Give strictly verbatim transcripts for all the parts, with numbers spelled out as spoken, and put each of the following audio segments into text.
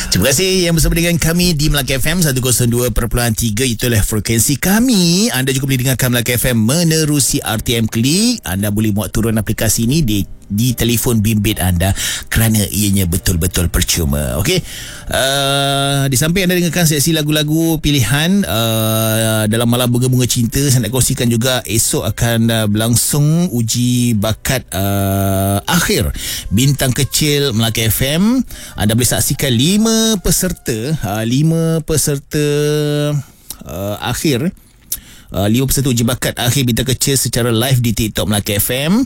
Terima kasih yang bersama dengan kami di Melaka F M seratus dua perpuluhan tiga. Itulah frekuensi kami. Anda juga boleh dengarkan Melaka F M menerusi R T M Klik. Anda boleh muat turun aplikasi ini di di telefon bimbit anda kerana ianya betul-betul percuma. Okey. Uh, di samping anda dengarkan sesi lagu-lagu pilihan uh, dalam malam bunga-bunga cinta, saya nak kongsikan juga esok akan uh, berlangsung uji bakat uh, akhir bintang kecil Melaka F M. Anda boleh saksikan lima peserta, uh, lima peserta uh, akhir Uh, lima peserta uji bakat akhir bintang kecil secara live di TikTok Melaka F M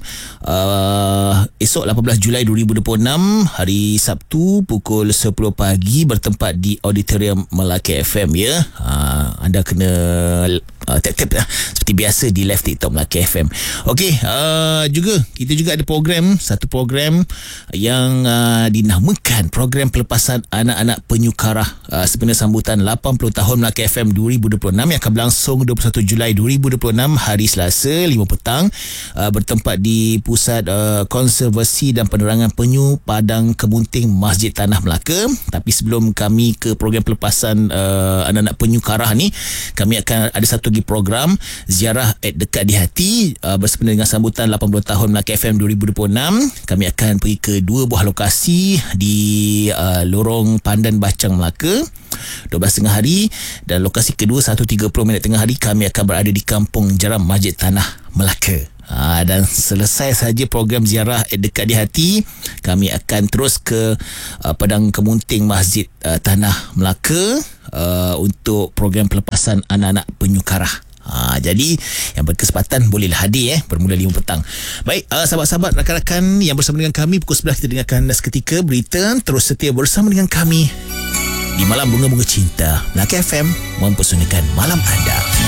uh, esok lapan belas Julai dua ribu dua puluh enam, hari Sabtu pukul sepuluh pagi, bertempat di Auditorium Melaka F M ya. Uh, anda kena uh, tap-tap lah seperti biasa di live TikTok Melaka F M. Okey, uh, juga kita juga ada program, satu program yang uh, dinamakan program pelepasan anak-anak penyukarah uh, sebenarnya sambutan lapan puluh tahun Melaka F M dua ribu dua puluh enam yang akan berlangsung dua puluh satu Julai dua ribu dua puluh enam, hari Selasa lima petang, uh, bertempat di Pusat uh, Konservasi dan Penerangan Penyu Padang Kemunting Masjid Tanah Melaka. Tapi sebelum kami ke program pelepasan uh, anak-anak penyu karah ni, kami akan ada satu lagi program ziarah at dekat di hati uh, bersempena dengan sambutan lapan puluh tahun Melaka F M dua ribu dua puluh enam. Kami akan pergi ke dua buah lokasi di uh, Lorong Pandan Bacang Melaka dua belas tengah hari, dan lokasi kedua satu tiga puluh minit tengah hari kami akan berada di Kampung Jeram Masjid Tanah Melaka. Ha, dan selesai saja program ziarah dekat di hati, kami akan terus ke uh, Padang Kemunting Masjid uh, Tanah Melaka uh, untuk program pelepasan anak-anak penyu karah. Ha, jadi yang berkesempatan bolehlah hadir eh, bermula lima petang. Baik, uh, sahabat-sahabat, rakan-rakan yang bersama dengan kami, pukul sebelas kita dengarkan seketika berita. Terus setia bersama dengan kami di Malam Bunga-Bunga Cinta. Melaka F M mempersonikan malam anda.